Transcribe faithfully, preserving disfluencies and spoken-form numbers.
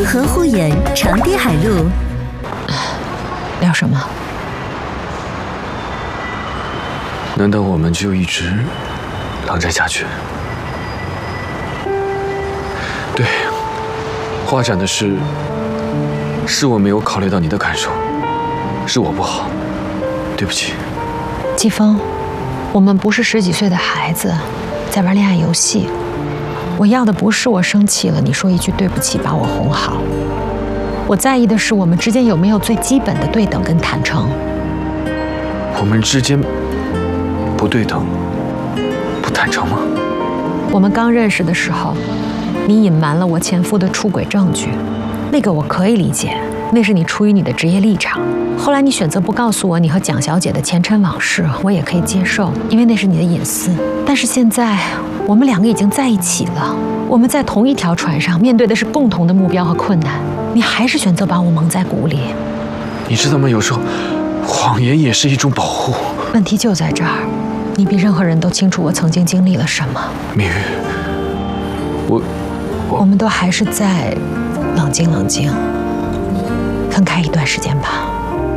合护眼长堤海路。 聊什么？ 难道我们就一直冷战下去？对，画展的事是我没有考虑到你的感受，是我不好，对不起。 季风，我们不是十几岁的孩子，在玩恋爱游戏。我要的不是我生气了，你说一句对不起把我哄好。我在意的是我们之间有没有最基本的对等跟坦诚。 我们之间不对等、不坦诚吗？ 我们刚认识的时候，你隐瞒了我前夫的出轨证据，那个我可以理解，那是你出于你的职业立场。后来你选择不告诉我你和蒋小姐的前尘往事，我也可以接受，因为那是你的隐私。但是现在我们两个已经在一起了，我们在同一条船上，面对的是共同的目标和困难，你还是选择把我蒙在鼓里。 你知道吗？有时候谎言也是一种保护。 问题就在这儿，你比任何人都清楚我曾经经历了什么。 明玉，我我我们都还是再冷静冷静，分开一段时间吧。